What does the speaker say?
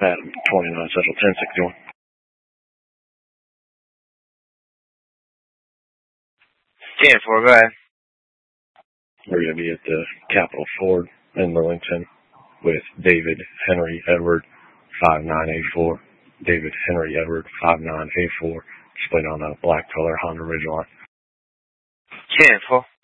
Adam 29 Central 1061. Go ahead. We're going to be at the Capitol Ford in Millington with David Henry Edward 5984. David Henry Edward 5984. Displayed on a black color Honda Ridgeline. 10-4.